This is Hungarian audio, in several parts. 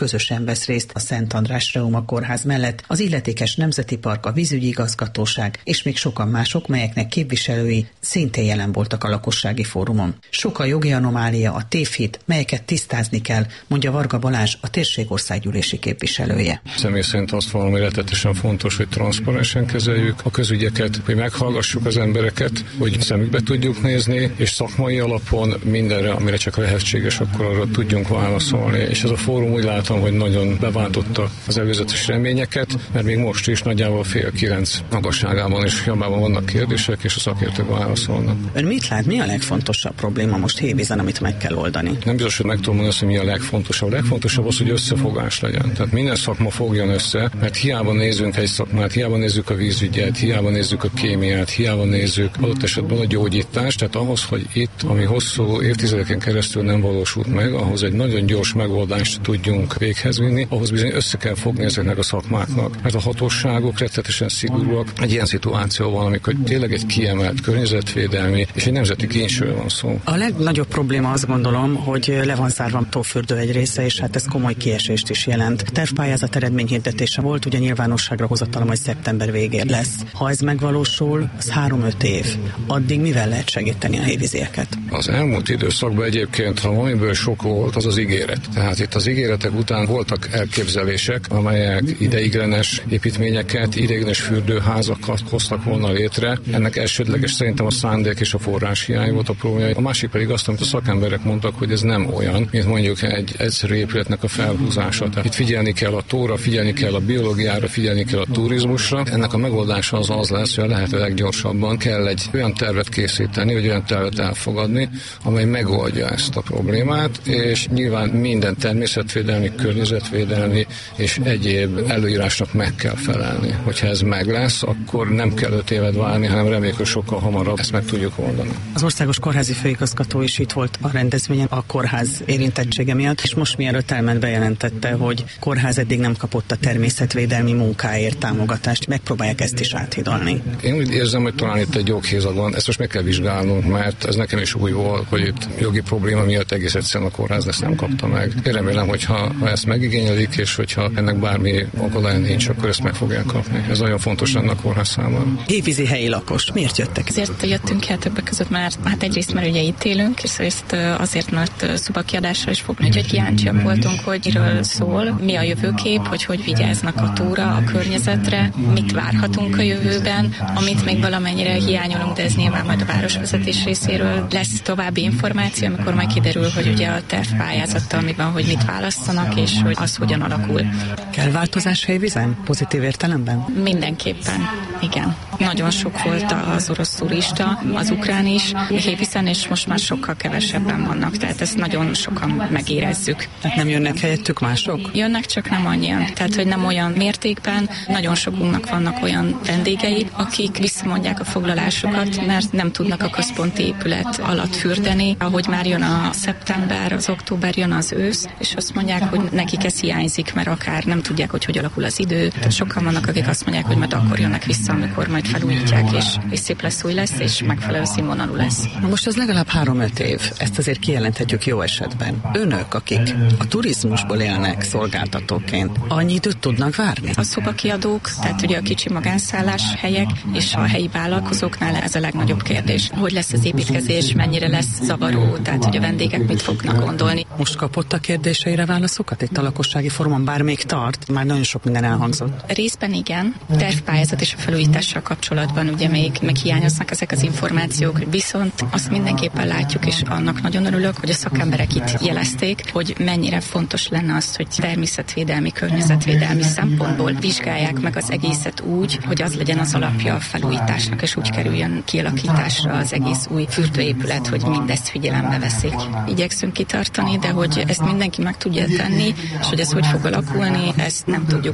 közösen vesz részt a Szent András Reuma Kórház mellett az illetékes Nemzeti Park, a Vízügyi Igazgatóság és még sokan mások, melyeknek képviselői szintén jelen voltak a lakossági fórumon. Sok a jogi anomália, a tévhit, melyeket tisztázni kell, mondja Varga Balázs, a térségországgyűlési képviselője. Személy szerint azt valami rettetesen fontos, hogy transzparensen kezeljük a közügyeket, hogy meghallgassuk az embereket, hogy szemükbe tudjuk nézni, és szakmai alapon mindenre, amire csak lehetséges, akkor arra tudjunk válaszolni. És ez a fórum úgy látom, hogy nagyon beváltotta az előzetes reményeket, mert még most is nagyjából 8:30 magasságában és jobbában vannak kérdések, és a szakértők válaszolnak. Ön mit lát, mi a legfontosabb probléma most Hévízen, amit meg kell oldani? Nem biztos, hogy meg tudom mondani, hogy mi a legfontosabb. A legfontosabb az, hogy összefogás legyen. Tehát minden szakma fogjon össze, mert hiába nézünk egy szakmát, hiába nézzük a vízügyet, hiába nézzük a kémiát, hiába nézzük adott esetben a gyógyítást, tehát ahhoz, hogy itt, ami hosszú évtizedeken keresztül nem valósult meg, ahhoz egy nagyon gyors megoldást tudjunk véghez vinni, ahhoz bizony össze kell fogni ezeknek a szakmáknak. Mert a hatóságok rettetesen szigorúak. Egy ilyen szituáció van, amikor tényleg egy kiemelt környezetvédelmi és egy nemzeti kincsről van szó. A legnagyobb probléma azt gondolom, hogy le van zárva Tófürdő egy része, és hát ez komoly kiesést is jelent. Tervpályázat eredményhirdetése volt, ugye nyilvánosságra hozatala majd szeptember végén lesz. Ha ez megvalósul, az 3-5 év. Addig mivel lehet segíteni a hévízieket? Az elmúlt időszakban egyébként, ha valamiből sok volt, az az ígéret. Tehát itt az ígéretek után voltak elképzelések, amelyek ideiglenes építményeket, ideiglenes fürdőházakat hoztak volna létre. Ennek elsődleges szerintem a szándék és a forrás hiány volt a probléma. A másik pedig azt, amit a szakemberek mondtak, hogy ez nem olyan, mint mondjuk egy egyszerű épületnek a felhúzása. Tehát itt figyelni kell a tóra, figyelni kell a biológiára, figyelni kell a turizmusra. Ennek a megoldása az lesz, hogy a lehető leggyorsabban kell egy olyan tervet készíteni, vagy olyan tervet elfogadni, amely megoldja ezt a problémát, és nyilván minden természetvédelmi, környezetvédelmi és egyéb előírásnak meg kell felelni. Hogyha ez meg lesz, akkor nem kell 5 évet várni, hanem reméljük, hogy sokkal hamarabb ezt meg tudjuk oldani. Az Országos Kórházi Főigazgató is itt volt a rendezvényen a kórház érintettsége miatt, és most mielőtt elment, bejelentette, hogy kórház eddig nem kapott a természetvédelmi munkáért támogatást. Megpróbálják ezt is áthidalni. Én úgy érzem, hogy talán itt egy joghézag van, ezt most meg kell vizsgálnunk, mert ez nekem is új volt, hogy itt jogi probléma miatt egész egyszerűen a kórház ezt nem kapta meg. Én remélem, hogyha ezt megigényelik, és hogyha ennek bármi akadálya nincs, akkor ezt meg fogják kapni. Ez nagyon fontos lenne a kórház számára. Hévízi helyi lakos, miért jöttek? Azért jöttünk el többek között, mert hát egyrészt mert ugye itt élünk, és azért, mert szobakiadásra is fogni, úgyhogy kíváncsiak voltunk, hogy miről szól, mi a jövőkép, hogy vigyáznak a tóra, a környezetre, mit várhatunk a jövőben, amit még valamennyire hiányolunk, de ez nyilván majd a városvezetés részéről lesz további információ, amikor majd kiderül, hogy ugye a tervpályázattal mi van, hogy mit választanak, és hogy az hogyan alakul. Kell változás Hévízen? Pozitív értelemben? Mindenképpen, igen. Nagyon sok volt az orosz turista, az ukrán is, Hévízen, és most már sokkal kevesebben vannak, tehát ezt nagyon sokan megérezzük. Tehát nem jönnek helyettük mások? Jönnek, csak nem annyian. Tehát, hogy nem olyan mértékben. Nagyon sokunknak vannak olyan vendégei, akik visszamondják a foglalásukat, mert nem tudnak a központi épület alatt fürdeni. Ahogy már jön a szeptember, az október, jön az ősz, és azt mondják, hogy nekik ez hiányzik, mert akár nem tudják, hogy alakul az idő. Tehát sokan vannak, akik azt mondják, hogy majd akkor jönnek vissza, amikor majd felújítják, és szép lesz, új lesz, és megfelelő színvonalú lesz. Na most az legalább 3-5 év. Ezt azért kijelenthetjük jó esetben. Önök, akik a turizmusból élnek szolgáltatóként, annyi időt tudnak várni? A szobakiadók, tehát ugye a kicsi magánszállás helyek és a helyi vállalkozóknál ez a legnagyobb kérdés. Hogy lesz az építkezés, mennyire lesz zavaró, tehát hogy a vendégek mit fognak gondolni. Most kapott a kérdéseire válaszokat itt a lakossági fórumon, bár még tart? Már nagyon sok minden elhangzott. Részben igen. Tervpályázat és a felújítással kapcsolatban ugye még hiányoznak ezek az információk, viszont azt mindenképpen látjuk, és annak nagyon örülök, hogy a szakemberek itt jelezték, hogy mennyire fontos lenne az, hogy természetvédelmi, környezetvédelmi szempontból vizsgálják meg az egészet úgy, hogy az legyen az alapja a felújításnak, és úgy kerüljön kialakításra az egész új fürdőépület, hogy mindezt figyelembe veszik. Igyekszünk kitartani, de hogy ezt mindenki meg tudja tenni, és hogy ez hogy fog alakulni, ezt nem tudjuk.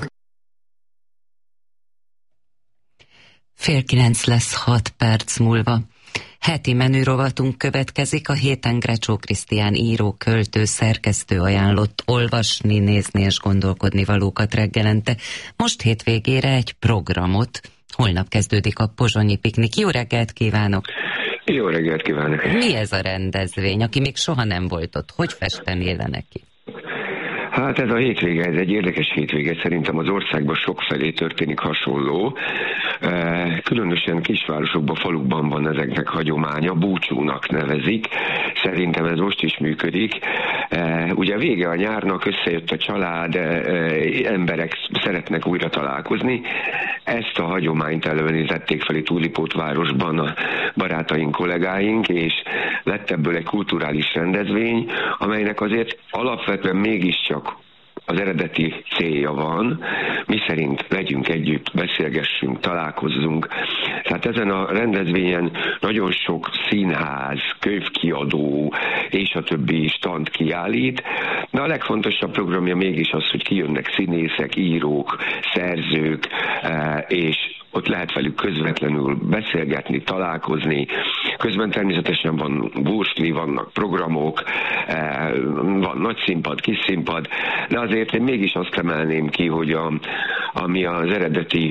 8:30 lesz 6 perc múlva. Heti menürovatunk következik, a héten Grecsó Krisztián író, költő, szerkesztő ajánlott olvasni, nézni és gondolkodni valókat reggelente. Most hétvégére egy programot. Holnap kezdődik a pozsonyi piknik. Jó reggelt kívánok! Jó reggelt kívánok! Mi ez a rendezvény, aki még soha nem volt ott? Hogy festené le neki? Hát ez a hétvége, ez egy érdekes hétvége, szerintem az országban sokfelé történik hasonló. Különösen kisvárosokban, falukban van ezeknek hagyománya, búcsúnak nevezik. Szerintem ez most is működik. Ugye vége a nyárnak, összejött a család, emberek szeretnek újra találkozni. Ezt a hagyományt elevenítették fel itt Újlipótvárosban a barátaink, kollégáink, és lett ebből egy kulturális rendezvény, amelynek azért alapvetően mégiscsak az eredeti célja van, miszerint legyünk együtt, beszélgessünk, találkozzunk. Tehát ezen a rendezvényen nagyon sok színház, könyvkiadó és a többi stand kiállít, de a legfontosabb programja mégis az, hogy kijönnek színészek, írók, szerzők, és ott lehet velük közvetlenül beszélgetni, találkozni. Közben természetesen van bursli, vannak programok, van nagy színpad, kis színpad, de azért én mégis azt emelném ki, hogy ami az eredeti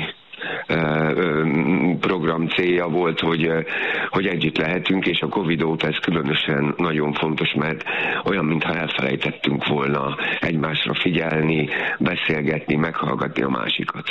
program célja volt, hogy együtt lehetünk, és a Covid óta ez különösen nagyon fontos, mert olyan, mintha elfelejtettünk volna egymásra figyelni, beszélgetni, meghallgatni a másikat.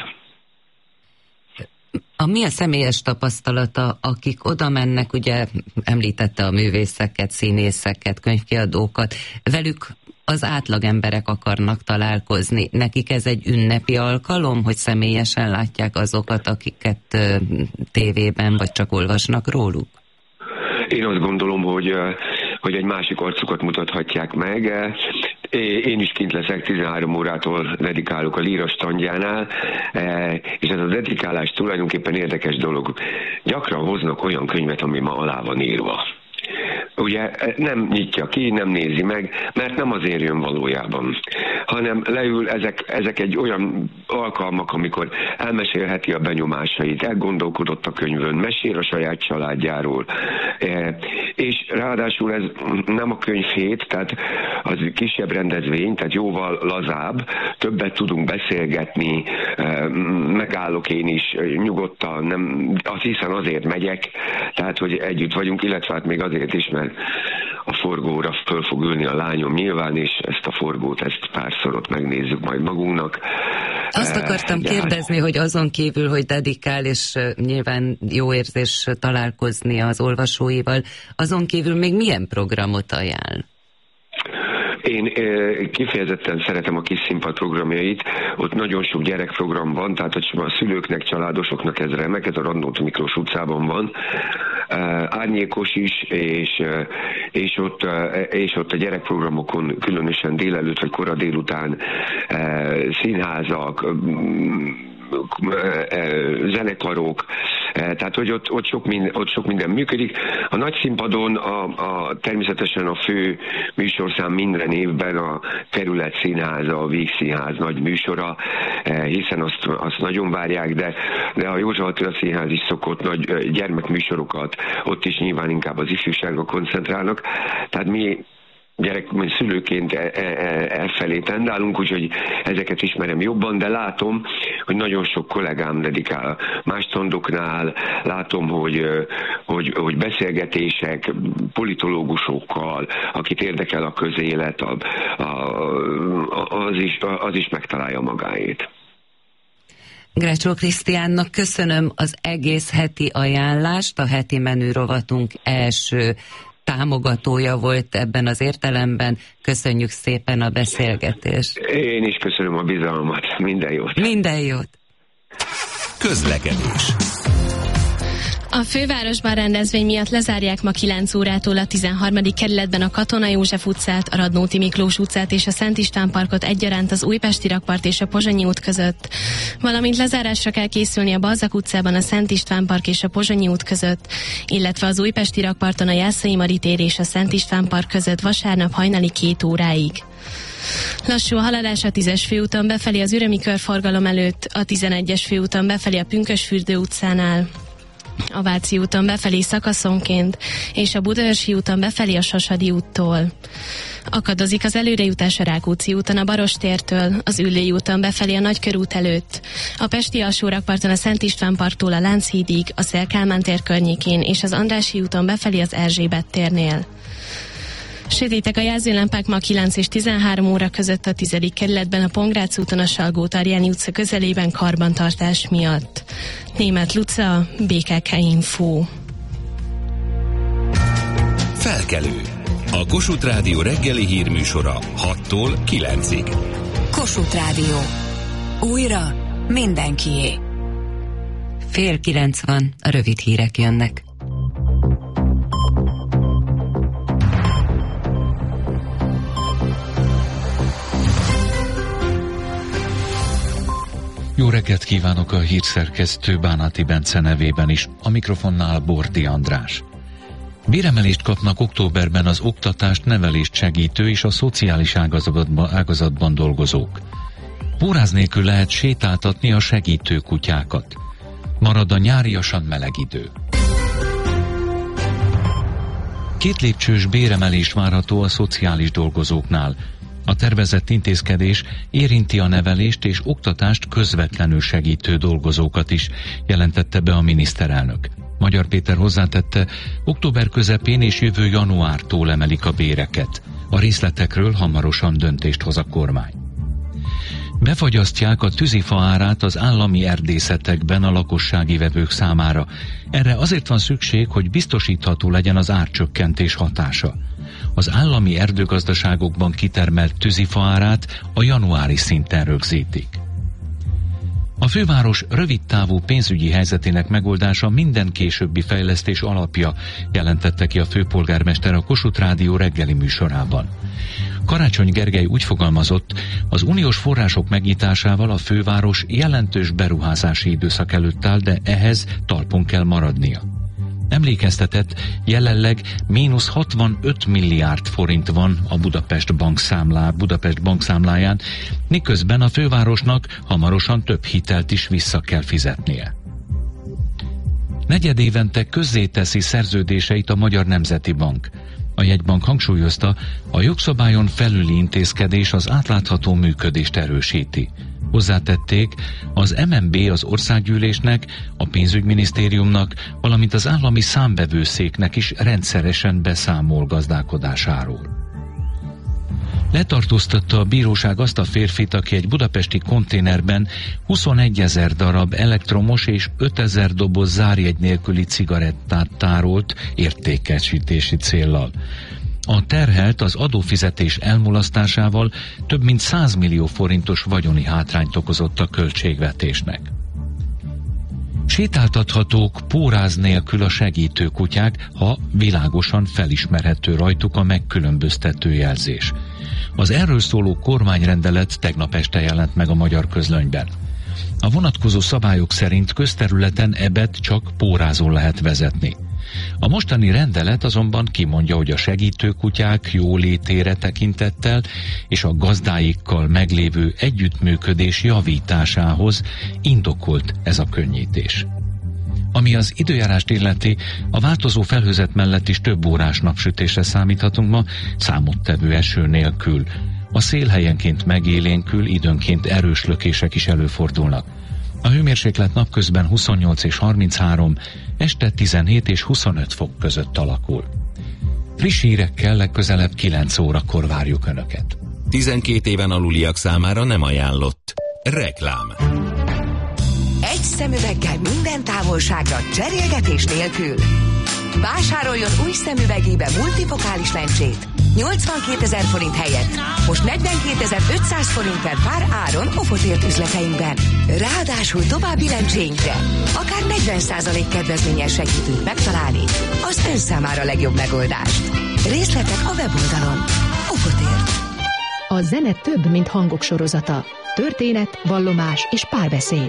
Mi a személyes tapasztalata, akik oda mennek, ugye említette a művészeket, színészeket, könyvkiadókat, velük az átlag emberek akarnak találkozni. Nekik ez egy ünnepi alkalom, hogy személyesen látják azokat, akiket tévében vagy csak olvasnak róluk? Én azt gondolom, hogy egy másik arcukat mutathatják meg. Én is kint leszek, 13 órától dedikálok a Líra standjánál, és ez a dedikálás tulajdonképpen érdekes dolog. Gyakran hoznak olyan könyvet, ami ma alá van írva. Ugye nem nyitja ki, nem nézi meg, mert nem azért jön valójában, hanem leül, ezek egy olyan alkalmak, amikor elmesélheti a benyomásait, elgondolkodott a könyvön, mesél a saját családjáról, és ráadásul ez nem a könyvhét, tehát az kisebb rendezvény, tehát jóval lazább, többet tudunk beszélgetni, megállok én is nyugodtan, nem, hiszen azért megyek, tehát hogy együtt vagyunk, illetve hát még azért is, mert a forgóra föl fog ülni a lányom nyilván, és ezt a forgót, ezt párszor ott megnézzük majd magunknak. Azt akartam kérdezni, hogy azon kívül, hogy dedikál, és nyilván jó érzés találkozni az olvasóival, azon kívül még milyen programot ajánl? Én kifejezetten szeretem a kis színpad programjait, ott nagyon sok gyerekprogram van, tehát hogy a szülőknek, családosoknak ez remek, ez a Radnóti Miklós utcában van, árnyékos is, és ott a gyerekprogramokon különösen délelőtt vagy kora délután színházak, zenekarok, tehát hogy ott sok minden működik. A nagy színpadon természetesen a fő műsorszám minden évben a Kerület Színháza, a Vígszínház nagy műsora, hiszen azt nagyon várják, de a József Attila Színház is szokott nagy gyermekműsorokat, ott is nyilván inkább az ifjúságra koncentrálnak. Tehát mi szülőként felé tendálunk, úgyhogy ezeket ismerem jobban, de látom, hogy nagyon sok kollégám dedikál más standoknál, látom, hogy beszélgetések politológusokkal, akit érdekel a közélet, az is megtalálja magáét. Grácsó Krisztiánnak köszönöm az egész heti ajánlást, a heti menü rovatunk első támogatója volt ebben az értelemben. Köszönjük szépen a beszélgetést. Én is köszönöm a bizalmat. Minden jót. Minden jót. Közlekedés. A fővárosban rendezvény miatt lezárják ma 9 órától a 13. kerületben a Katona József utcát, a Radnóti Miklós utcát és a Szent István parkot egyaránt az Újpesti Rakpart és a Pozsonyi út között. Valamint lezárásra kell készülni a Balzak utcában a Szent István park és a Pozsonyi út között, illetve az Újpesti Rakparton a Jászai Mari tér és a Szent István park között vasárnap hajnali 2 óráig. Lassú a haladás a 10-es főúton befelé az Ürömi körforgalom előtt, a 11-es főúton befelé a Pünkösdfürdő utcánál, a Váci úton befelé szakaszonként, és a Budaörsi úton befelé a Sasadi úttól. Akadozik az előrejutás a Rákóczi úton a Barostértől, az Üllői úton befelé a Nagykörút előtt, a Pesti alsórakparton a Szent István parktól a Lánchídig, a Szel Kálmán tér környékén és az Andrássy úton befelé az Erzsébet térnél. Sötétek a jelzőlámpák ma 9 és 13 óra között a 10. kerületben, a Pongrác úton, a Salgó-Tarjáni utca közelében karbantartás miatt. Németh Luca, BKK Info. Felkelő. A Kossuth Rádió reggeli hírműsora 6-tól 9-ig. Kossuth Rádió. Újra mindenkié. 8:30 van, a rövid hírek jönnek. Jó reggelt kívánok a hírszerkesztő Bánati Bence nevében is, a mikrofonnál Bordi András. Béremelést kapnak októberben az oktatást, nevelést segítő és a szociális ágazatban dolgozók. Póráz nélkül lehet sétáltatni a segítő kutyákat. Marad a nyáriasan meleg idő. 2 lépcsős béremelés várható a szociális dolgozóknál. A tervezett intézkedés érinti a nevelést és oktatást közvetlenül segítő dolgozókat is, jelentette be a miniszterelnök. Magyar Péter hozzátette, október közepén és jövő januártól emelik a béreket. A részletekről hamarosan döntést hoz a kormány. Befagyasztják a tűzifa árát az állami erdészetekben a lakossági vevők számára. Erre azért van szükség, hogy biztosítható legyen az árcsökkentés hatása. Az állami erdőgazdaságokban kitermelt tűzifa árát a januári szinten rögzítik. A főváros rövidtávú pénzügyi helyzetének megoldása minden későbbi fejlesztés alapja, jelentette ki a főpolgármester a Kossuth Rádió reggeli műsorában. Karácsony Gergely úgy fogalmazott, az uniós források megnyitásával a főváros jelentős beruházási időszak előtt áll, de ehhez talpon kell maradnia. Emlékeztetett, jelenleg mínusz 65 milliárd forint van a Budapest bankszámláján, miközben a fővárosnak hamarosan több hitelt is vissza kell fizetnie. Negyedévente közzéteszi szerződéseit a Magyar Nemzeti Bank. A jegybank hangsúlyozta, a jogszabályon felüli intézkedés az átlátható működést erősíti. Hozzátették, az MNB az országgyűlésnek, a pénzügyminisztériumnak, valamint az állami számvevőszéknek is rendszeresen beszámol gazdálkodásáról. Letartóztatta a bíróság azt a férfit, aki egy budapesti konténerben 21 000 darab elektromos és 5 000 doboz zárjegy nélküli cigarettát tárolt értékesítési céllal. A terhelt az adófizetés elmulasztásával több mint 100 millió forintos vagyoni hátrányt okozott a költségvetésnek. Sétáltathatók póráz nélkül a segítő kutyák, ha világosan felismerhető rajtuk a megkülönböztető jelzés. Az erről szóló kormányrendelet tegnap este jelent meg a Magyar Közlönyben. A vonatkozó szabályok szerint közterületen ebet csak pórázon lehet vezetni. A mostani rendelet azonban kimondja, hogy a segítőkutyák jólétére tekintettel és a gazdáikkal meglévő együttműködés javításához indokolt ez a könnyítés. Ami az időjárást illeti, a változó felhőzet mellett is több órás napsütésre számíthatunk ma, számottevő eső nélkül. A szél helyenként megélénkül, időnként erős lökések is előfordulnak. A hőmérséklet napközben 28 és 33, este 17 és 25 fok között alakul. Friss hírekkel legközelebb 9 órakor várjuk Önöket. 12 éven aluliak számára nem ajánlott. Reklám. Egy szemüveggel minden távolságra cserélgetés nélkül. Vásároljon új szemüvegébe multifokális lencsét 82 000 forint helyett most 42 500 forint per pár áron Ofotért üzleteinkben. Ráadásul további lencséinkre akár 40% kedvezménnyel segítünk megtalálni az ön számára legjobb megoldást. Részletek a weboldalon. Ofotért. A zene több, mint hangok sorozata. Történet, vallomás és párbeszéd.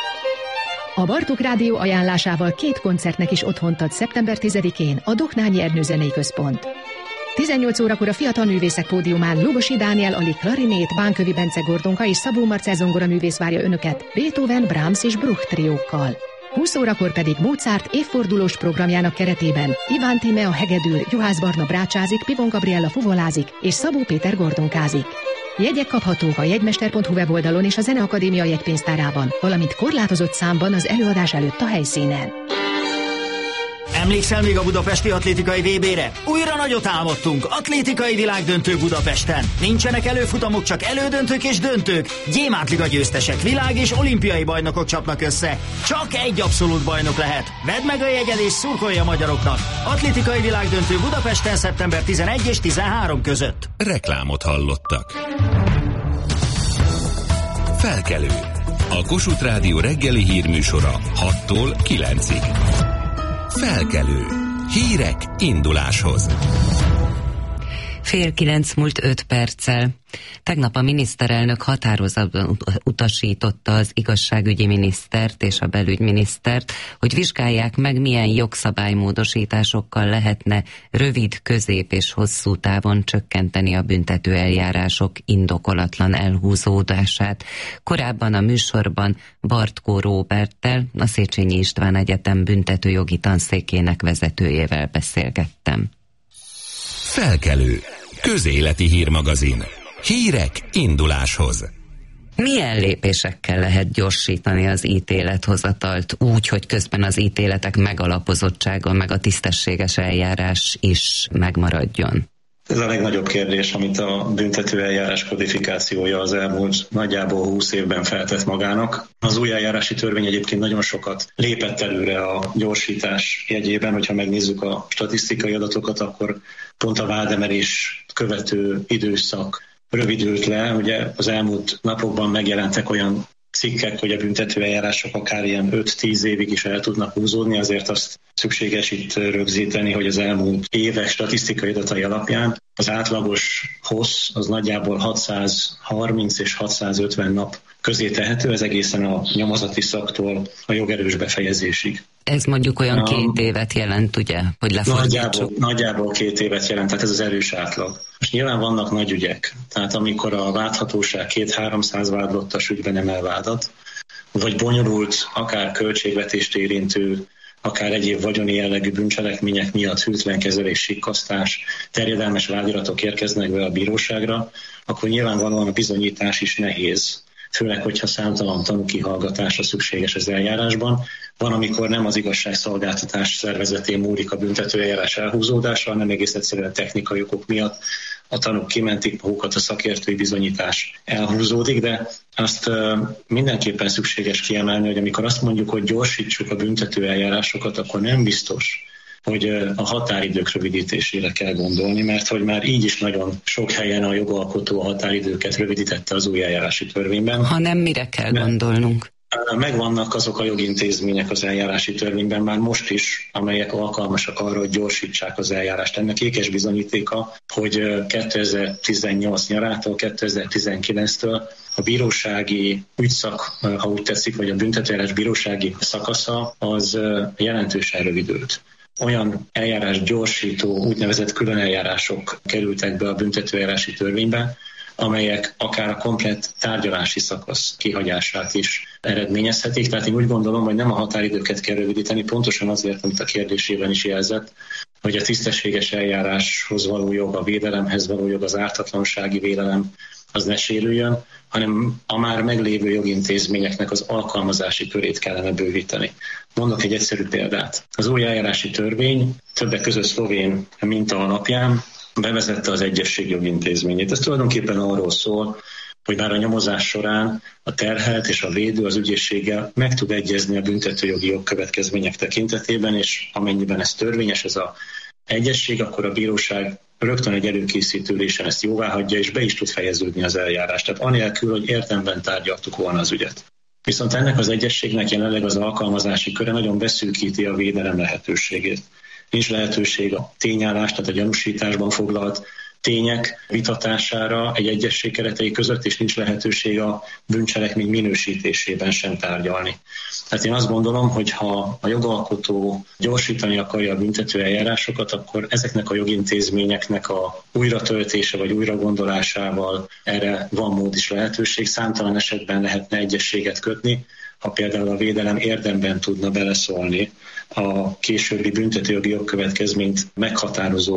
A Bartók Rádió ajánlásával 2 koncertnek is otthont ad szeptember 10-én a Doknányi Ernő Zenei Központ. 18 órakor a Fiatal Művészek Pódiumán Lugosi Dániel Ali klarinét, Bánkövi Bence Gordonka és Szabó Marcell zongoraművész várja Önöket Beethoven, Brahms és Bruch triókkal. 20 órakor pedig Mozart évfordulós programjának keretében Iván Tíme a hegedűl, Juhász Barna brácsázik, Pivon Gabriella fuvolázik és Szabó Péter gordonkázik. Jegyek kaphatók a jegymester.hu weboldalon és a Zeneakadémia jegypénztárában, valamint korlátozott számban az előadás előtt a helyszínen. Emlékszel még a budapesti atlétikai VB-re? Újra nagyot álmodtunk, atlétikai világdöntő Budapesten. Nincsenek előfutamok, csak elődöntők és döntők. Gyémántliga győztesek, világ- és olimpiai bajnokok csapnak össze. Csak egy abszolút bajnok lehet. Vedd meg a jegyed és szurkolj a magyaroknak. Atlétikai világdöntő Budapesten szeptember 11 és 13 között. Reklámot hallottak. Felkelő. A Kossuth Rádió reggeli hírműsora 6-tól 9-ig. Felkelő. Hírek induláshoz. 8:30 múlt 5 perccel. Tegnap a miniszterelnök határozatban utasította az igazságügyi minisztert és a belügyminisztert, hogy vizsgálják meg, milyen jogszabálymódosításokkal lehetne rövid, közép és hosszú távon csökkenteni a büntető eljárások indokolatlan elhúzódását. Korábban a műsorban Bartkó Róberttel, a Széchenyi István Egyetem büntetőjogi tanszékének vezetőjével beszélgettem. Felkelő. Közéleti hírmagazin. Hírek induláshoz. Milyen lépésekkel lehet gyorsítani az ítélethozatalt úgy, hogy közben az ítéletek megalapozottsága meg a tisztességes eljárás is megmaradjon? Ez a legnagyobb kérdés, amit a büntető eljárás kodifikációja az elmúlt nagyjából 20 évben feltett magának. Az új eljárási törvény egyébként nagyon sokat lépett előre a gyorsítás jegyében, hogyha megnézzük a statisztikai adatokat, akkor pont a vádemelés követő időszak rövidült le. Ugye az elmúlt napokban megjelentek olyan cikkek, hogy a büntetőeljárások akár ilyen 5-10 évig is el tudnak húzódni, azért azt szükséges itt rögzíteni, hogy az elmúlt évek statisztikai adatai alapján az átlagos hossz az nagyjából 630 és 650 nap közé tehető, ez egészen a nyomozati szaktól a jogerős befejezésig. Ez mondjuk olyan 2 évet jelent, ugye? Hogy Nagyjából 2 évet jelent, tehát ez az erős átlag. Most nyilván vannak nagy ügyek, tehát amikor a vádhatóság 200-300 vádlottas ügyben emel vádat, vagy bonyolult, akár költségvetést érintő, akár egyéb vagyoni jellegű bűncselekmények miatt hűtlen kezelés, sikkasztás, terjedelmes vádiratok érkeznek be a bíróságra, akkor nyilvánvalóan a bizonyítás is nehéz, főleg, hogyha számtalan tanúkihallgatása szükséges az eljárásban. Van, amikor nem az igazságszolgáltatás szervezetén múlik a büntetőeljárás elhúzódása, hanem egész egyszerűen technikai okok miatt a tanúk kimentik magukat, a szakértői bizonyítás elhúzódik, de azt mindenképpen szükséges kiemelni, hogy amikor azt mondjuk, hogy gyorsítsuk a büntetőeljárásokat, akkor nem biztos, hogy a határidők rövidítésére kell gondolni, mert hogy már így is nagyon sok helyen a jogalkotó a határidőket rövidítette az új eljárási törvényben. Hanem mire kell gondolnunk? Megvannak azok a jogintézmények az eljárási törvényben már most is, amelyek alkalmasak arra, hogy gyorsítsák az eljárást. Ennek ékes bizonyítéka, hogy 2018 nyarától, 2019-től a bírósági ügyszak, ha úgy tetszik, vagy a büntetőeljárás bírósági szakasza, az jelentősen rövidült. Olyan eljárás gyorsító, úgynevezett külön eljárások kerültek be a büntetőeljárási törvénybe, amelyek akár a komplett tárgyalási szakasz kihagyását is eredményezhetik. Tehát én úgy gondolom, hogy nem a határidőket kell rövidíteni, pontosan azért, amit a kérdésében is jelzett, hogy a tisztességes eljáráshoz való jog, a védelemhez való jog, az ártatlansági vélelem az ne sérüljön, hanem a már meglévő jogintézményeknek az alkalmazási körét kellene bővíteni. Mondok egy egyszerű példát. Az új eljárási törvény többek között szlovén minta alapján bevezette az egyesség jogintézményét. Ez tulajdonképpen arról szól, hogy már a nyomozás során a terhelt és a védő az ügyészséggel meg tud egyezni a büntetőjogi jogkövetkezmények tekintetében, és amennyiben ez törvényes, ez az egyesség, akkor a bíróság rögtön egy előkészítő ülésen ezt jóváhagyja, és be is tud fejeződni az eljárás. Tehát anélkül, hogy érdemben tárgyaltuk volna az ügyet. Viszont ennek az egyességnek jelenleg az alkalmazási köre nagyon beszűkíti a védelem lehetőségét. Nincs lehetőség a tényállás, tehát a gyanúsításban foglalt tények vitatására egy egyesség keretei között, és nincs lehetőség a bűncselekmény minősítésében sem tárgyalni. Tehát én azt gondolom, hogy ha a jogalkotó gyorsítani akarja a büntető eljárásokat, akkor ezeknek a jogintézményeknek a újratöltése vagy újragondolásával erre van mód is lehetőség. Számtalan esetben lehetne egyességet kötni, ha például a védelem érdemben tudna beleszólni a későbbi büntetőjogi jogkövetkezményt meghatározó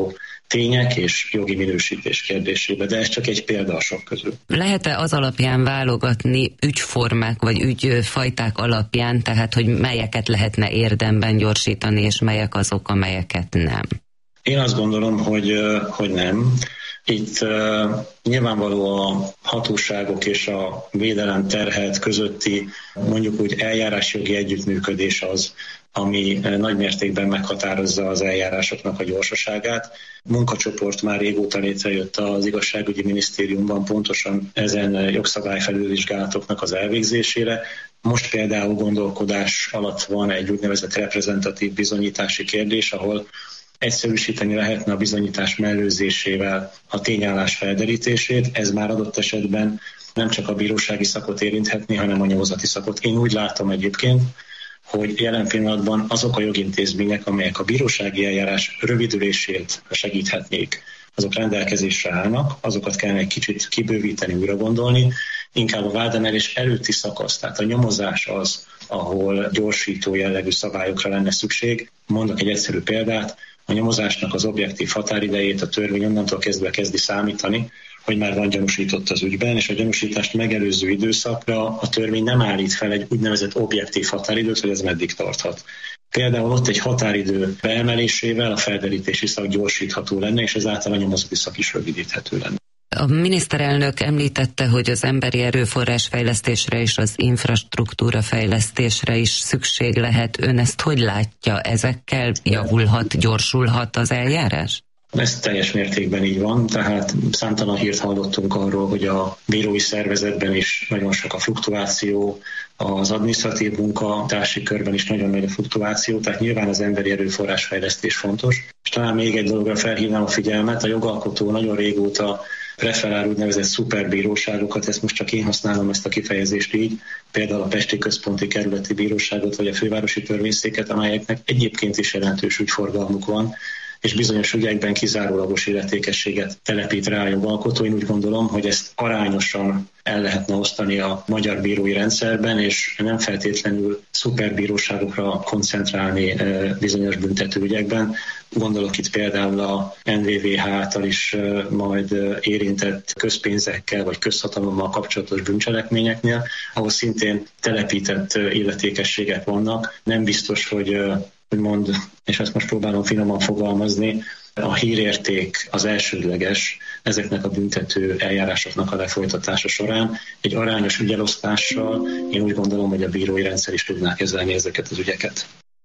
tények és jogi minősítés kérdésébe, de ez csak egy példa a sok közül. Lehet-e az alapján válogatni ügyformák vagy ügyfajták alapján, tehát hogy melyeket lehetne érdemben gyorsítani, és melyek azok, amelyeket nem? Én azt gondolom, hogy nem. Itt nyilvánvaló a hatóságok és a védelem terhelt közötti mondjuk úgy eljárásjogi együttműködés az, ami nagy mértékben meghatározza az eljárásoknak a gyorsaságát. Munkacsoport már régóta létrejött az igazságügyi minisztériumban pontosan ezen jogszabályfelülvizsgálatoknak az elvégzésére. Most például gondolkodás alatt van egy úgynevezett reprezentatív bizonyítási kérdés, ahol egyszerűsíteni lehetne a bizonyítás mellőzésével a tényállás felderítését. Ez már adott esetben nem csak a bírósági szakot érinthetni, hanem a nyomozati szakot. Én úgy látom egyébként, hogy jelen pillanatban azok a jogintézmények, amelyek a bírósági eljárás rövidülését segíthetnék, azok rendelkezésre állnak, azokat kellene egy kicsit kibővíteni, újra gondolni. Inkább a vádemelés előtti szakasz, tehát a nyomozás az, ahol gyorsító jellegű szabályokra lenne szükség. Mondok egy egyszerű példát, a nyomozásnak az objektív határidejét a törvény onnantól kezdve kezdi számítani, hogy már van gyanúsított az ügyben, és a gyanúsítást megelőző időszakra a törvény nem állít fel egy úgynevezett objektív határidőt, hogy ez meddig tarthat. Például ott egy határidő beemelésével a felderítési szak gyorsítható lenne, és ezáltal a nyomozati szak is rövidíthető lenne. A miniszterelnök említette, hogy az emberi erőforrás fejlesztésre és az infrastruktúra fejlesztésre is szükség lehet. Ön ezt hogy látja? Ezekkel javulhat, gyorsulhat az eljárás? Ez teljes mértékben így van, tehát számtalan hírt hallottunk arról, hogy a bírói szervezetben is nagyon sok a fluktuáció, az adminisztratív munkatársi körben is nagyon nagy a fluktuáció, tehát nyilván az emberi erőforrás fejlesztés fontos. És talán még egy dologra felhívnám a figyelmet, a jogalkotó nagyon régóta preferál úgynevezett szuperbíróságokat, ezt most csak én használom ezt a kifejezést így, például a Pesti Központi Kerületi Bíróságot vagy a Fővárosi Törvényszéket, amelyeknek egyébként is jelentős ügyforgalmuk van, és bizonyos ügyekben kizárólagos illetékességet telepít rá a jogalkotó. Én úgy gondolom, hogy ezt arányosan el lehetne osztani a magyar bírói rendszerben, és nem feltétlenül szuperbíróságokra koncentrálni bizonyos büntetőügyekben. Gondolok itt például a NVVH által is majd érintett közpénzekkel vagy közhatalommal kapcsolatos bűncselekményeknél, ahol szintén telepített illetékességek vannak. Nem biztos, hogy úgymond, és ezt most próbálom finoman fogalmazni, a hírérték az elsődleges ezeknek a büntető eljárásoknak a lefolytatása során. Egy arányos ügyelosztással én úgy gondolom, hogy a bírói rendszer is tudná kezelni ezeket az ügyeket.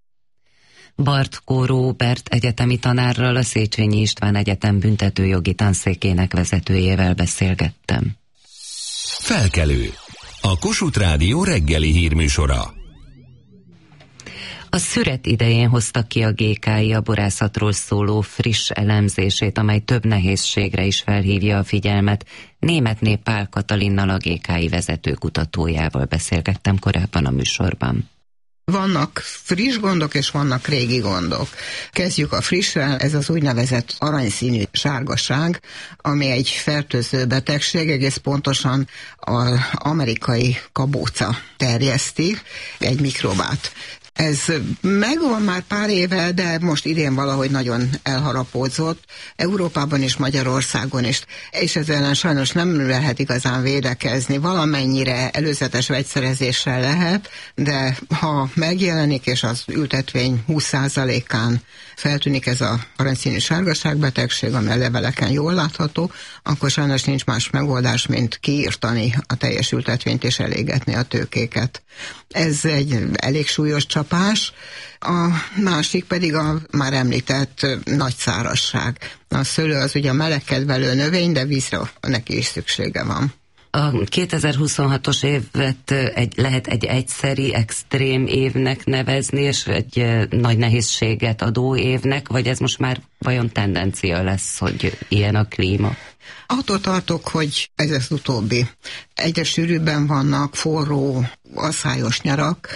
Bartkó Róbert egyetemi tanárral, a Széchenyi István Egyetem büntetőjogi tanszékének vezetőjével beszélgettem. Felkelő. A Kossuth Rádió reggeli hírműsora. A szüret idején hoztak ki a GKI a borászatról szóló friss elemzését, amely több nehézségre is felhívja a figyelmet. Németné Pál Katalinnal, a GKI vezető kutatójával beszélgettem korábban a műsorban. Vannak friss gondok, és vannak régi gondok. Kezdjük a frissrel, ez az úgynevezett aranyszínű sárgaság, ami egy fertőző betegség, egész pontosan az amerikai kabóca terjeszti, egy mikrobát. Ez megvan már pár éve, de most idén valahogy nagyon elharapódzott, Európában és Magyarországon is, és ezzel ellen sajnos nem lehet igazán védekezni. Valamennyire előzetes vegyszerezéssel lehet, de ha megjelenik, és az ültetvény 20%-án feltűnik ez a aranyszínű sárgaságbetegség, ami a leveleken jól látható, akkor sajnos nincs más megoldás, mint kiírtani a teljes ültetvényt és elégetni a tőkéket. Ez egy elég súlyos csapás. A másik pedig a már említett nagy szárazság. A szőlő az ugye a melegkedvelő növény, de vízre neki is szüksége van. A 2026-os évet lehet egy egyszeri, extrém évnek nevezni, és egy nagy nehézséget adó évnek, vagy ez most már vajon tendencia lesz, hogy ilyen a klíma? Attól tartok, hogy ez az utóbbi. Egyre sűrűbben vannak forró, asszályos nyarak,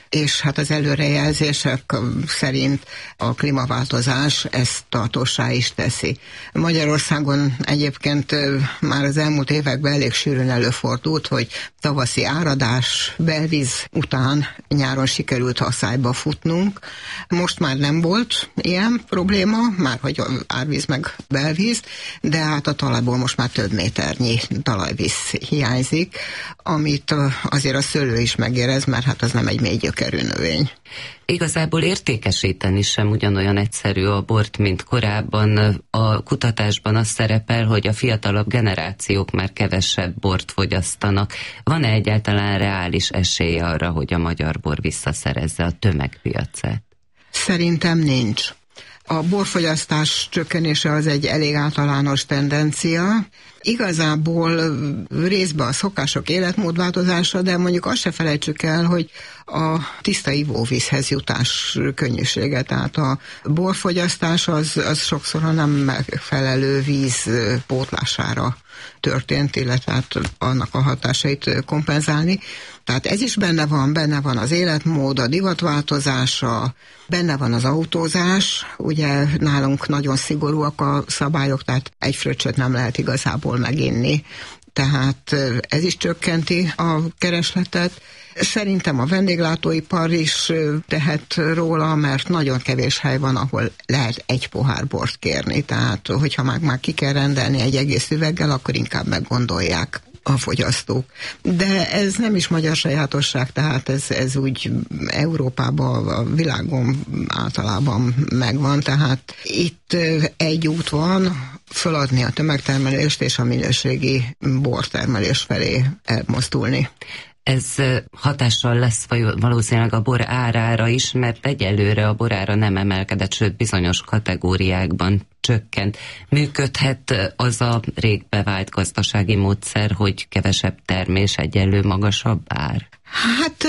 és hát az előrejelzések szerint a klímaváltozás ezt tartósá is teszi. Magyarországon egyébként már az elmúlt években elég sűrűn előfordult, hogy tavaszi áradás, belvíz után nyáron sikerült haszályba futnunk. Most már nem volt ilyen probléma, már hogy árvíz meg belvíz, de hát a talajból most már több méternyi talajvíz hiányzik, amit azért a szőlő is megérez, mert hát az nem egy mély gyökerű növény. Igazából értékesíteni sem ugyanolyan egyszerű a bort, mint korábban. A kutatásban az szerepel, hogy a fiatalabb generációk már kevesebb bort fogyasztanak. Van-e egyáltalán reális esély arra, hogy a magyar bor visszaszerezze a tömegpiacát? Szerintem nincs. A borfogyasztás csökkenése az egy elég általános tendencia. Igazából részben a szokások, életmódváltozása, de mondjuk azt se felejtsük el, hogy a tiszta ivóvízhez jutás könnyűsége. Tehát a borfogyasztás az sokszor a nem megfelelő víz pótlására történt, illetve hát annak a hatásait kompenzálni. Tehát ez is benne van az életmód, a divatváltozása, benne van az autózás, ugye nálunk nagyon szigorúak a szabályok, tehát egy fröccsöt nem lehet igazából meginni, tehát ez is csökkenti a keresletet. Szerintem a vendéglátóipar is tehet róla, mert nagyon kevés hely van, ahol lehet egy pohár bort kérni, tehát hogyha már ki kell rendelni egy egész üveggel, akkor inkább meggondolják a fogyasztók. De ez nem is magyar sajátosság, tehát ez úgy Európában, a világon általában megvan, tehát itt egy út van, feladni a tömegtermelést és a minőségi bortermelés felé elmozdulni. Ez hatással lesz valószínűleg a bor árára is, mert egyelőre a borára nem emelkedett, sőt bizonyos kategóriákban csökkent. Működhet az a rég bevált gazdasági módszer, hogy kevesebb termés, egyenlő magasabb ár? Hát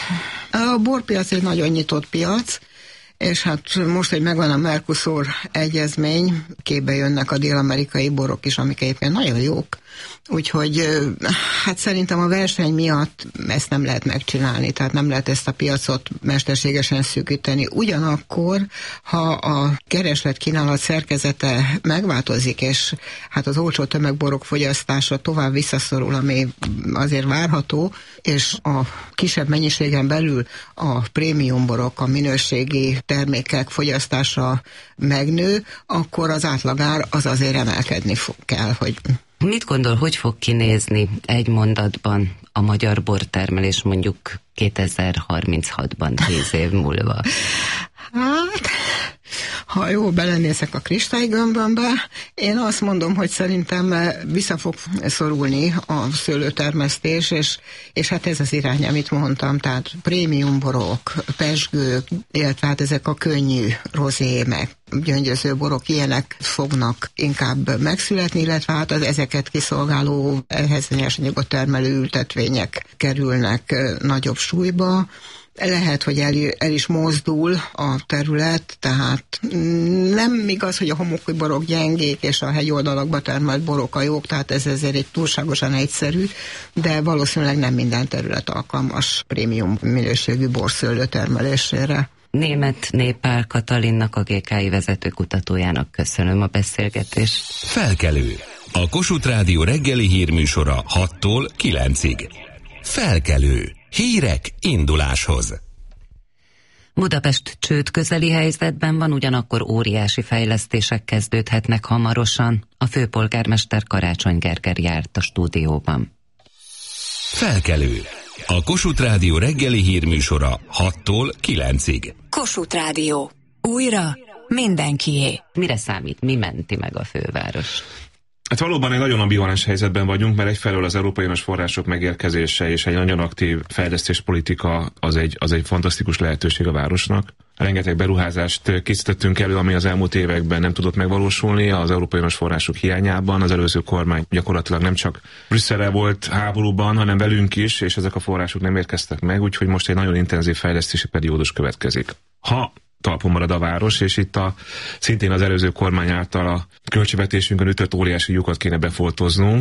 a borpiac egy nagyon nyitott piac, és hát most, hogy megvan a Mercosur egyezmény, képbe jönnek a dél-amerikai borok is, amik egyébként nagyon jók. Úgyhogy hát szerintem a verseny miatt ezt nem lehet megcsinálni, tehát nem lehet ezt a piacot mesterségesen szűkíteni. Ugyanakkor, ha a kereslet-kínálat szerkezete megváltozik, és hát az olcsó tömegborok fogyasztása tovább visszaszorul, ami azért várható, és a kisebb mennyiségen belül a prémiumborok, a minőségi termékek fogyasztása megnő, akkor az átlagár az azért emelkedni kell, hogy... Mit gondol, hogy fog kinézni egy mondatban a magyar bortermelés mondjuk 2036-ban, 10 év múlva? Hát, ha jól belenézek a kristálygömbömbe, én azt mondom, hogy szerintem vissza fog szorulni a szőlőtermesztés, és hát ez az irány, amit mondtam, tehát prémiumborok, pezsgők, illetve hát ezek a könnyű rozé, meg gyöngyöző borok, ilyenek fognak inkább megszületni, illetve hát az ezeket kiszolgáló ehhez nyersanyagot termelő ültetvények kerülnek nagyobb súlyba. Lehet, hogy el is mozdul a terület, tehát nem igaz, hogy a homokúj borok gyengék, és a hegyoldalakba termelt borok a jók, tehát ez ezért egy túlságosan egyszerű, de valószínűleg nem minden terület alkalmas prémium minőségű borszőlő termelésére. Németh Pál Katalinnak, a GKI vezetőkutatójának köszönöm a beszélgetést. Felkelő. A Kossuth Rádió reggeli hírműsora 6-tól 9-ig. Felkelő. Hírek induláshoz. Budapest csőd közeli helyzetben van, ugyanakkor óriási fejlesztések kezdődhetnek hamarosan. A főpolgármester Karácsony Gergely járt a stúdióban. Felkelő. A Kossuth Rádió reggeli hírműsora 6-tól 9-ig. Kossuth Rádió. Újra mindenkié. Mire számít? Mi menti meg a főváros? Hát valóban egy nagyon ambivalens helyzetben vagyunk, mert egyfelől az európai uniós források megérkezése és egy nagyon aktív fejlesztéspolitika az egy fantasztikus lehetőség a városnak. Rengeteg beruházást készítettünk elő, ami az elmúlt években nem tudott megvalósulni az európai uniós források hiányában. Az előző kormány gyakorlatilag nem csak Brüsszelre volt háborúban, hanem velünk is, és ezek a források nem érkeztek meg, úgyhogy most egy nagyon intenzív fejlesztési periódus következik. Ha talpon marad a város, és itt szintén az előző kormány által a költségvetésünkön ütött óriási lyukat kéne befoltoznunk,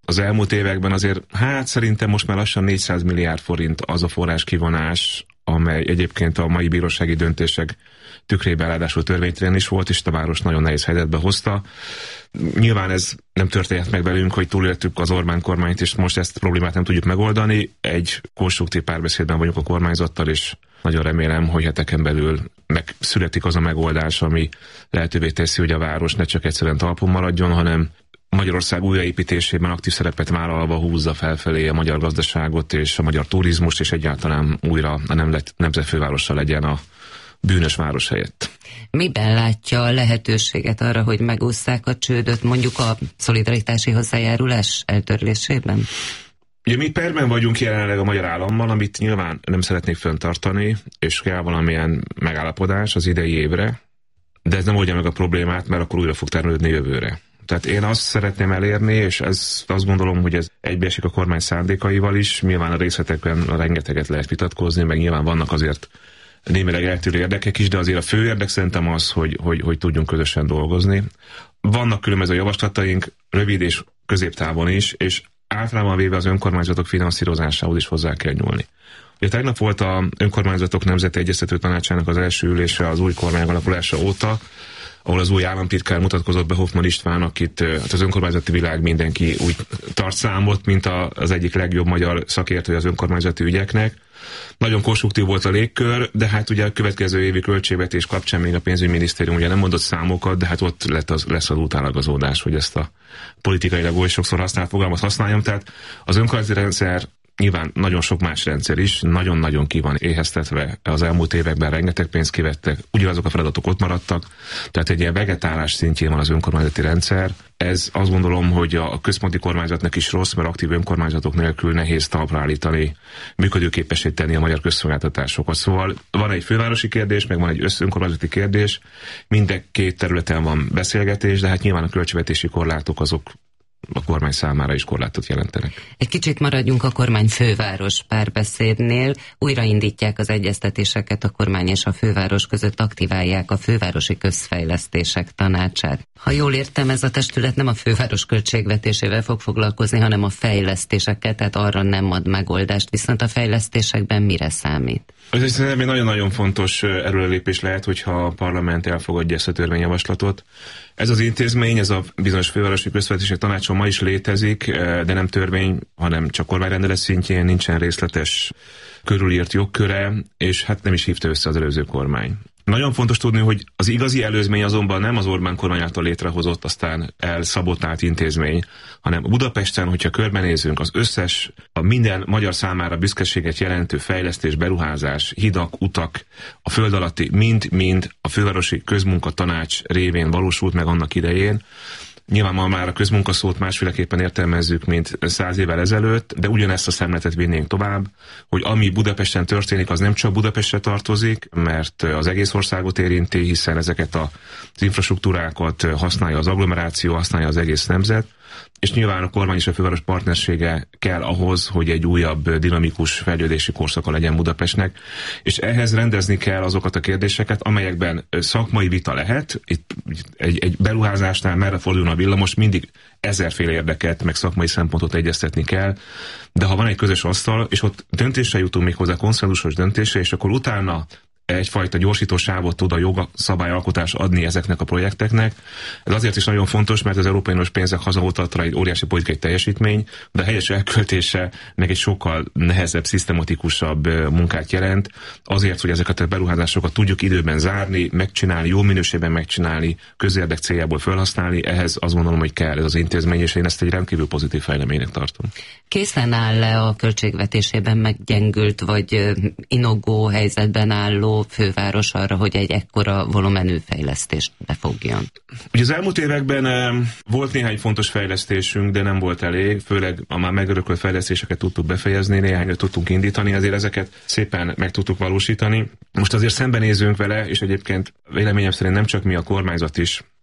az elmúlt években azért, szerintem most már lassan 400 milliárd forint az a forrás kivonás, amely egyébként a mai bírósági döntések tükrében ráadásul törvénytelen is volt, és a város nagyon nehéz helyzetbe hozta. Nyilván ez nem történt meg velünk, hogy túléltük az Orbán kormányt, és most ezt a problémát nem tudjuk megoldani. Egy konstruktív párbeszédben vagyunk a kormányzattal, és nagyon remélem, hogy heteken belül megszületik az a megoldás, ami lehetővé teszi, hogy a város ne csak egyszerűen talpon maradjon, hanem Magyarország újraépítésében aktív szerepet vállalva húzza felfelé a magyar gazdaságot és a magyar turizmust, és egyáltalán újra a nemzetfővárosa legyen a bűnös város helyett. Miben látja a lehetőséget arra, hogy megússzák a csődöt mondjuk a szolidaritási hozzájárulás eltörlésében? Ugye mi perben vagyunk jelenleg a magyar állammal, amit nyilván nem szeretnék fenntartani, és kell valamilyen megállapodás az idei évre, de ez nem oldja meg a problémát, mert akkor újra fog termelődni jövőre. Tehát én azt szeretném elérni, és azt gondolom, hogy ez egybeesik a kormány szándékaival is. Nyilván a részletekben rengeteget lehet vitatkozni, meg nyilván vannak azért némileg eltérő érdekek is, de azért a fő érdek szerintem az, hogy tudjunk közösen dolgozni. Vannak különböző javaslataink, rövid és középtávon is, és általában véve az önkormányzatok finanszírozásához is hozzá kell nyúlni. Ugye tegnap volt az önkormányzatok nemzeti egyeztető tanácsának az első ülése az új kormány alakulása óta, ahol az új államtitkár mutatkozott be, Hoffman István, akit az önkormányzati világ mindenki úgy tart számot, mint az egyik legjobb magyar szakértője az önkormányzati ügyeknek. Nagyon konstruktív volt a légkör, de hát ugye a következő évi költségvetés kapcsán még a pénzügyminisztérium ugye nem mondott számokat, de hát ott lesz az utánlagazódás, hogy ezt a politikailag oly sokszor használt fogalmat használjam. Tehát az önkormányzati rendszer, nyilván nagyon sok más rendszer is, nagyon-nagyon ki van éheztetve. Az elmúlt években rengeteg pénzt kivettek, ugyanazok a feladatok ott maradtak, tehát egy ilyen vegetálás szintjén van az önkormányzati rendszer. Ez azt gondolom, hogy a központi kormányzatnak is rossz, mert aktív önkormányzatok nélkül nehéz talpra állítani, működőképessé tenni a magyar közszolgáltatásokat. Szóval van egy fővárosi kérdés, meg van egy önkormányzati kérdés, mind két területen van beszélgetés, de hát nyilván a költségvetési korlátok azok a kormány számára is korlátot jelentenek. Egy kicsit maradjunk a kormány-főváros párbeszédnél. Újraindítják az egyeztetéseket, a kormány és a főváros között aktiválják a fővárosi közfejlesztések tanácsát. Ha jól értem, ez a testület nem a főváros költségvetésével fog foglalkozni, hanem a fejlesztésekkel, tehát arra nem ad megoldást, viszont a fejlesztésekben mire számít? Ez szerintem egy nagyon-nagyon fontos erőlépés lehet, hogyha a parlament elfogadja ezt a törvényjavaslatot. Ez az intézmény, ez a bizonyos fővárosi közfejlesztések tanácson ma is létezik, de nem törvény, hanem csak kormányrendelet szintjén, nincsen részletes körülírt jogköre, és hát nem is hívta össze az előző kormány. Nagyon fontos tudni, hogy az igazi előzmény azonban nem az Orbán kormány által létrehozott, aztán elszabotált intézmény, hanem Budapesten, hogyha körbenézünk, az összes, a minden magyar számára büszkeséget jelentő fejlesztés, beruházás, hidak, utak, a föld alatti mind a fővárosi közmunkatanács révén valósult meg annak idején. Nyilván ma már a közmunkaszót másféleképpen értelmezzük, mint 100 évvel ezelőtt, de ugyanezt a szemletet vinnénk tovább, hogy ami Budapesten történik, az nem csak Budapestre tartozik, mert az egész országot érinti, hiszen ezeket az infrastruktúrákat használja az agglomeráció, használja az egész nemzet, és nyilván a kormány és a főváros partnersége kell ahhoz, hogy egy újabb dinamikus fejlődési korszaka legyen Budapestnek, és ehhez rendezni kell azokat a kérdéseket, amelyekben szakmai vita lehet. Itt egy beruházásnál merre fordulna a villamos, mindig ezerféle érdeket, meg szakmai szempontot egyeztetni kell, de ha van egy közös asztal, és ott döntésre jutunk még hozzá, konszenzusos döntésre, és akkor utána egyfajta gyorsító sávot tud a jogszabályalkotás adni ezeknek a projekteknek. Ez azért is nagyon fontos, mert az Európai Uniós pénzek hazahozatala egy óriási politikai teljesítmény, de a helyes elköltése meg egy sokkal nehezebb, szisztematikusabb munkát jelent. Azért, hogy ezeket a beruházásokat tudjuk időben zárni, megcsinálni, jó minőségben megcsinálni, közérdek céljából felhasználni, ehhez azt gondolom, hogy kell ez az intézmény, és én ezt egy rendkívül pozitív fejleménynek tartom. Készen áll-e a költségvetésében meggyengült vagy inogó helyzetben álló főváros arra, hogy egy ekkora volumenű fejlesztést befogjon? Ugye az elmúlt években volt néhány fontos fejlesztésünk, de nem volt elég, főleg a már megörökölt fejlesztéseket tudtuk befejezni, néhányat tudtunk indítani, azért ezeket szépen meg tudtuk valósítani. Most azért szembenézünk vele, és egyébként véleményem szerint nem csak mi, a kormányzat is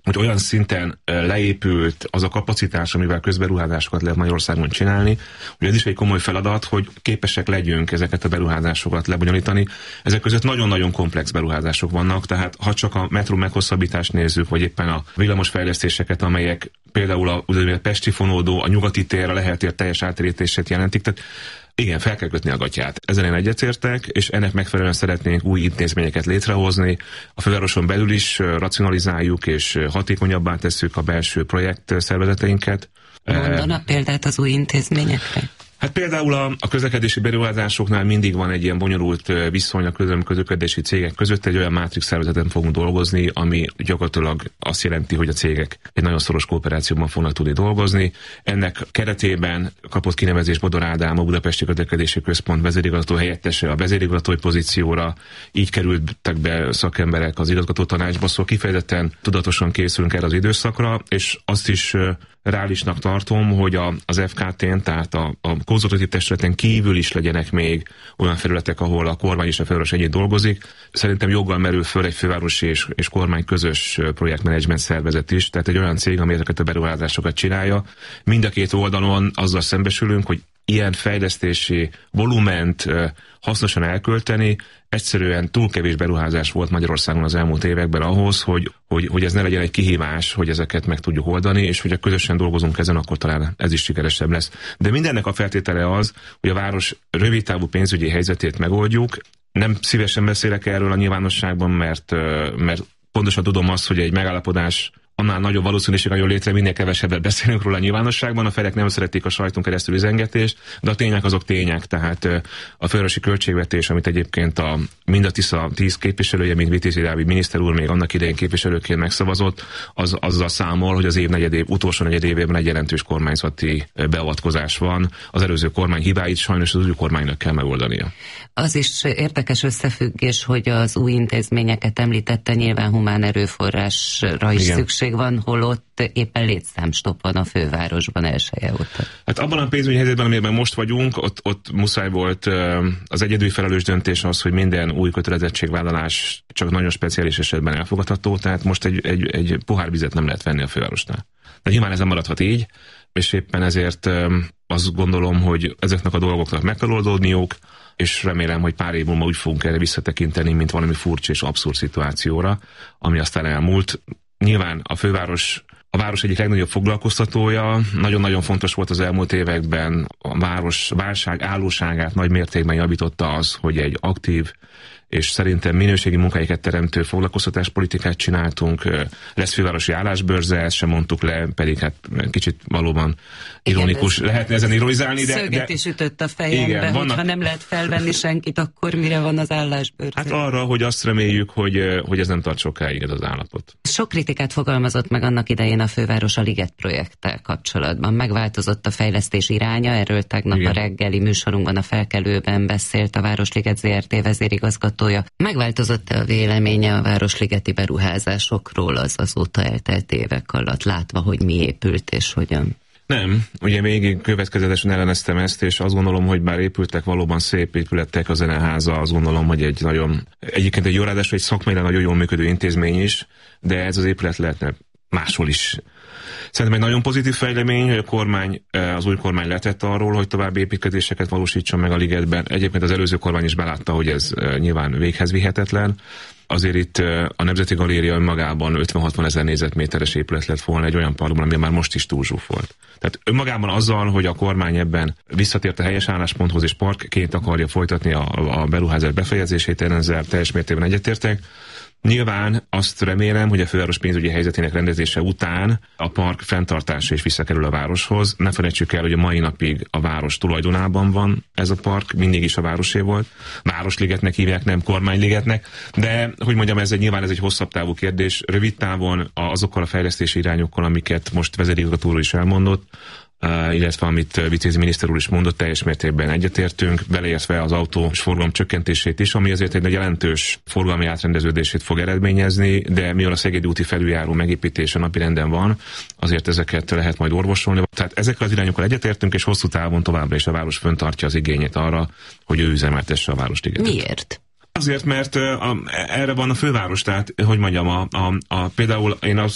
hogy olyan szinten leépült az a kapacitás, amivel közberuházásokat lehet Magyarországon csinálni, hogy ez is egy komoly feladat, hogy képesek legyünk ezeket a beruházásokat lebonyolítani. Ezek között nagyon-nagyon komplex beruházások vannak, tehát ha csak a metró meghosszabbítást nézzük, vagy éppen a villamosfejlesztéseket, amelyek például a pesti fonódó, a nyugati tér, a Lehel tér teljes átérítését jelentik, tehát igen, fel kell kötni a gatyát. Ezzel én egyetértek, és ennek megfelelően szeretnénk új intézményeket létrehozni. A fővároson belül is racionalizáljuk és hatékonyabbá tesszük a belső projekt szervezeteinket. Mondanak példát az új intézményekre? Hát például a közlekedési beruházásoknál mindig van egy ilyen bonyolult viszony a közlekedési cégek között, egy olyan mátrix szervezeten fogunk dolgozni, ami gyakorlatilag azt jelenti, hogy a cégek egy nagyon szoros kooperációban fognak tudni dolgozni. Ennek keretében kapott kinevezés Bodor Ádám, a Budapesti Közlekedési Központ vezérigazgató helyettese a vezérigazgatói pozícióra, így kerültek be szakemberek az igazgatótanácsba, szóval kifejezetten tudatosan készülünk erre az időszakra, és azt is reálisnak tartom, hogy az FKT-n, tehát a konzultatív testületen kívül is legyenek még olyan felületek, ahol a kormány és a főváros együtt dolgozik. Szerintem joggal merül föl egy fővárosi és kormány közös projektmenedzsment szervezet is, tehát egy olyan cég, ami ezeket a beruházásokat csinálja. Mind a két oldalon azzal szembesülünk, hogy ilyen fejlesztési volument hasznosan elkölteni, egyszerűen túl kevés beruházás volt Magyarországon az elmúlt években ahhoz, hogy ez ne legyen egy kihívás, hogy ezeket meg tudjuk oldani, és hogyha közösen dolgozunk ezen, akkor talán ez is sikeresebb lesz. De mindennek a feltétele az, hogy a város rövidtávú pénzügyi helyzetét megoldjuk. Nem szívesen beszélek erről a nyilvánosságban, mert pontosan tudom azt, hogy egy megállapodás annál nagyobb valószínűséggel jön létre, minél kevesebbet beszélünk róla a nyilvánosságban, a felek nem szeretik a sajton keresztül üzengetést, de a tények azok tények, tehát a fővárosi költségvetés, amit egyébként mind a Tisza 10 képviselője, mint Vitézi Dávid miniszter úr még annak idején képviselőként megszavazott, az azzal számol, hogy az utolsó negyedévében egy jelentős kormányzati beavatkozás van. Az előző kormány hibáit sajnos az új kormánynak kell megoldania. Az is érdekes összefüggés, hogy az új intézményeket említette, nyilván humán erőforrásra is szükség van, holott éppen létszámstopp van a fővárosban elsője óta. Hát abban a pénzügyi helyzetben, amiben most vagyunk, ott muszáj volt az egyedüli felelős döntés az, hogy minden új kötelezettségvállalás csak nagyon speciális esetben elfogadható, tehát most egy pohár vizet nem lehet venni a fővárosnál. De nyilván ez nem maradhat így, és éppen ezért azt gondolom, hogy ezeknek a dolgoknak meg kell oldódniuk, és remélem, hogy pár év múlva úgy fogunk erre visszatekinteni, mint valami furcsa és abszurd szituációra, ami aztán elmúlt. Nyilván a város egyik legnagyobb foglalkoztatója, nagyon-nagyon fontos volt az elmúlt években, a város válság állóságát nagy mértékben javította az, hogy egy aktív és szerintem minőségi munkahelyeket teremtő foglalkoztatáspolitikát csináltunk. Lesz fővárosi állásbörze, ezt sem mondtuk le, pedig hát kicsit valóban ironikus. Lehetne ezen ironizálni, de... Szöget is ütött a fejembe, hogyha nem lehet felvenni senkit, akkor mire van az állásbörze? Hát arra, hogy azt reméljük, hogy ez nem tart sokáig ez az állapot. Sok kritikát fogalmazott meg annak idején a főváros a Liget projekttel kapcsolatban. Megváltozott a fejlesztés iránya, erről tegnap a reggeli műsorunkban a Felkelőben beszélt a Városliget ZRT vezérigazgatója. Megváltozott a véleménye a városligeti beruházásokról az azóta eltelt évek alatt, látva, hogy mi épült és hogyan? Nem, ugye végig következetesen elleneztem ezt, és azt gondolom, hogy bár épültek valóban szép épületek, a Zeneháza, azt gondolom, hogy egyébként egy jó, ráadásul egy szakmailag nagyon jól működő intézmény is, de ez az épület lehetne máshol is. Szerintem egy nagyon pozitív fejlemény, hogy az új kormány letett arról, hogy további építkezéseket valósítson meg a Ligetben. Egyébként az előző kormány is belátta, hogy ez nyilván véghez vihetetlen. Azért itt a Nemzeti Galéria önmagában 50-60 ezer négyzetméteres épület lett volna egy olyan parkban, ami már most túl zsúfolt. Tehát önmagában azzal, hogy a kormány ebben visszatért a helyes állásponthoz és parkként akarja folytatni a beruházás befejezését, én ezzel teljes mértékben egyetértek. Nyilván azt remélem, hogy a főváros pénzügyi helyzetének rendezése után a park fenntartása is visszakerül a városhoz. Ne felejtsük el, hogy a mai napig a város tulajdonában van ez a park, mindig is a városé volt. Városligetnek hívják, nem kormányligetnek, de hogy mondjam, nyilván ez egy hosszabb távú kérdés. Rövid távon azokkal a fejlesztési irányokkal, amiket most vezérigazgató úr is elmondott, illetve amit Vitézi miniszter úr is mondott, teljes mértékben egyetértünk, beleértve az autós forgalom csökkentését is, ami azért egy jelentős forgalmi átrendeződését fog eredményezni, de mivel a Szegedi úti felüljáró megépítése napirenden van, azért ezeket lehet majd orvosolni. Tehát ezekkel az irányokkal egyetértünk, és hosszú távon továbbra is a város fenntartja az igényét arra, hogy ő üzemeltesse a Városligetet. Miért? Azért, mert erre van a főváros, tehát hogy mondjam, például én azt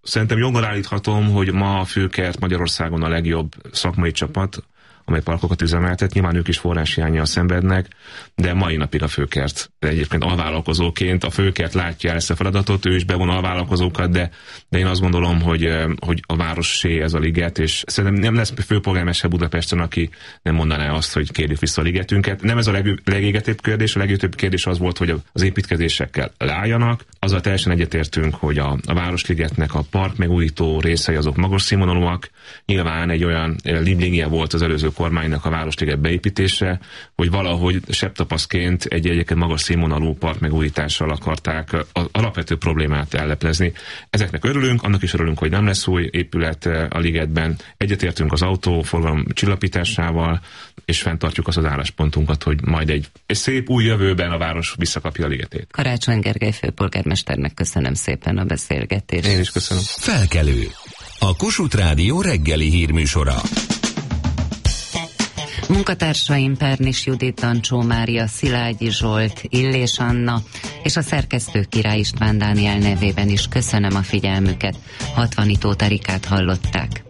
Szerintem joggal állíthatom, hogy ma a Főkert Magyarországon a legjobb szakmai csapat, amely parkokat üzemeltet. Nyilván ők is forráshiánnyal szenvednek, de mai napig a Főkert, egyébként alvállalkozóként a Főkert látja el ezt a feladatot, ő is bevon alvállalkozókat, de én azt gondolom, hogy a városé ez a liget, és szerintem nem lesz főpolgármester Budapesten, aki nem mondaná azt, hogy kérjük vissza a ligetünket. Nem ez a legégetőbb kérdés, a legégetőbb kérdés az volt, hogy az építkezésekkel leálljanak. Azzal teljesen egyetértünk, hogy a Városligetnek a park megújító részei azok magas színvonalúak. Nyilván egy olyan libligie volt az előző kormánynak a Városliget beépítése, hogy valahogy septapaszként egy egyébként magas színvonalú park megújítással akarták az alapvető problémát elleplezni. Ezeknek örülünk, annak is örülünk, hogy nem lesz új épület a ligetben. Egyetértünk az autóforgalom csillapításával, és fenntartjuk azt az álláspontunkat, hogy majd egy szép új jövőben a város visszakapja a ligetét. Karácsony Gergely főpolgármesternek köszönöm szépen a beszélgetést. Én is köszönöm. Felkelő. A Kossuth Rádió reggeli hírműsora. Munkatársaim Pernis Judit, Dancsó Mária, Szilágyi Zsolt, Illés Anna és a szerkesztő Király István Dániel nevében is köszönöm a figyelmüket. Hatvanitó Erikát hallották.